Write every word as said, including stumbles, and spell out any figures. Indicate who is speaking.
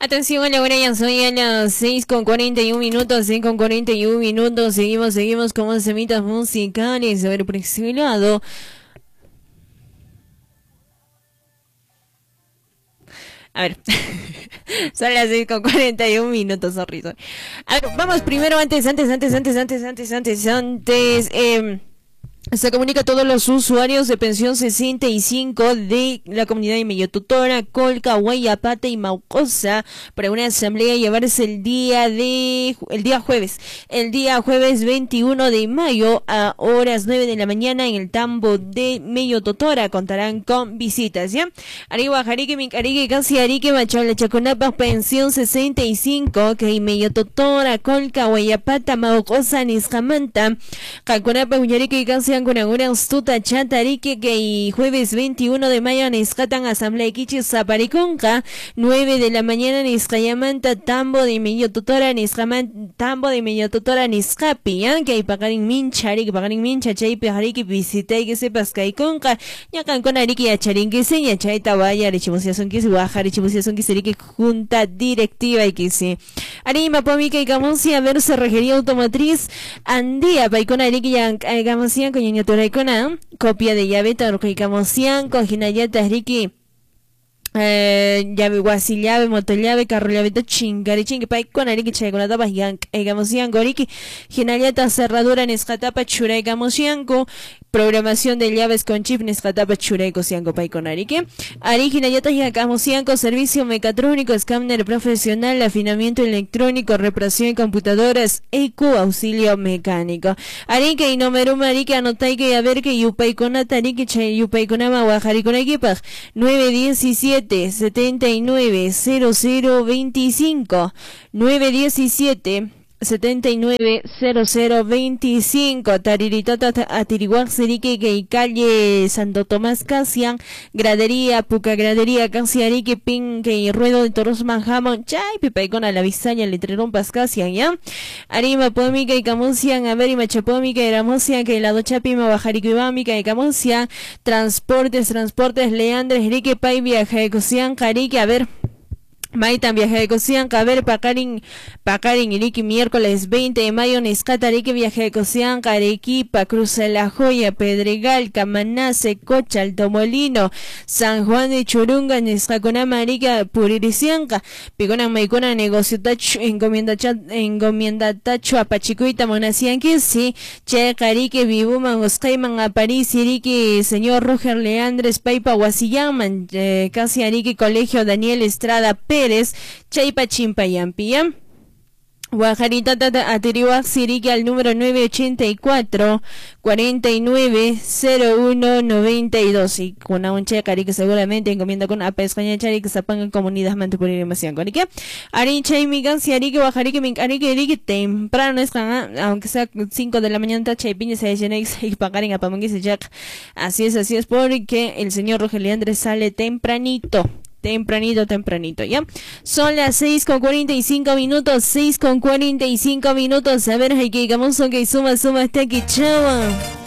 Speaker 1: Atención a la hora, ya soy a las seis con cuarenta y un minutos, seis con cuarenta y un minutos, seguimos, seguimos con más semitas musicales, a ver por ese lado. A ver, son las seis con cuarenta y un minutos, sorry, sorry. A ver, vamos primero, antes, antes, antes, antes, antes, antes, antes, antes, eh... Se comunica a todos los usuarios de pensión sesenta y cinco de la comunidad de Meyotutora, Colca, Guayapata y Maucosa para una asamblea a llevarse el día de el día jueves, el día jueves veintiuno de mayo a horas nueve de la mañana en el tambo de Meyotutora. Contarán con visitas, ¿ya? Arriba Jarique, Mincarique, Casi Arique, Machala, Chaconapa, pensión sesenta y cinco, que Meyotutora, Colca, Guayapata, Maucosa, Niscamanta, Calconapa, Uñarique, Casi Angunagura, Ustuta, Chatarique, que jueves veintiuno de mayo Niscatan, Asamblea de Quichi, Zapariconca, nueve de la mañana Niscayamanta, Tambo de Meyotutora, Niscaman, Tambo de Meyotutora, Niscapi, que hay pagarin minchari, que pagarin mincha, chay, pejarique, visite, que sepas que hay conca, ya can con arique, ya charinque, seña, chay, tabaya, rechimusiación que se baja, rechimusiación que se junta directiva y que se arima, pomica y camoncia, verse regería automotriz, andía, paicona, arique, ya, camoncia, con Ñañatura copia de llave Tarujicamosian, con Jinayata Riki, eh, llave guasillave, motollave, carro llave, chingari chingue, pai con ariki chegonata bajian, egamosian, goriki, Jinayata cerradura, nescatapa, chura, gamosianco, programación de llaves con chip, nescatapa, chura, cosianco, pai con ariki, ari Jinayata yacamosianco, servicio mecatrónico, escáner profesional, afinamiento electrónico, reparación de computadoras, eco, auxilio mecánico. Arike y número marike anotaike a ver que yupai con atarike chay yupai con ama guajari con equipa nueve diecisiete setenta y nueve cero cero veinticinco nueve diecisiete setenta y nueve cero cero veinticinco Tariritota Atiriguac Serique que calle Santo Tomás Casian gradería Puca gradería Casiarique Pin que ruedo de Toros Manjamon Chay Pipaicona la Visaña Letrerón Pascasian ya Arima Pómica y Camuncian a ver y Machapómica y Ramosia que la Dochapima Bajariquibámica y Camuncia Transportes Transportes Leandres Rique Pai Viaja de Cosian Carique a ver Maitan viaje de Cosianca, a ver, Pacarin, Pacarin, Iriki, miércoles veinte de mayo, Niscatariki, viaje de Cosianca, Arequipa, Cruz de la Joya, Pedregal, Camanace, Cocha, Alto Molino, San Juan de Churunga, Niscaconama, Arica, Puriricianca, Picona, Maicona, Negocio Tacho, Encomienda Encomienda Tacho, Apachicuita, Monacianquisi, Che, Carique, Vibuman, Oscaiman, a París, Iriki, señor Roger Leandres, Paipa, Guasillaman, eh, Casi Arique, Colegio Daniel Estrada, Pérez, Chaipa Chimpayampiam, Guajarita Atirihuac Sirique al número nueve ochenta y cuatro cuarenta y nueve cero uno noventa y dos y con un checari que seguramente encomienda con A P España Chari que se apagan comunidades mantupurimación con que Ari Chay Migan Siari que Guajarique Mincarique Rique temprano es aunque sea cinco de la mañana Chay Piña se llenex y pagar en Apamanguis Jack. Así es, así es porque el señor Roger Leandres sale tempranito. Tempranito, tempranito, ¿ya? Son las seis con cuarenta y cinco minutos, seis con cuarenta y cinco minutos. A ver, hay que digamos que suma, suma, está aquí, chava.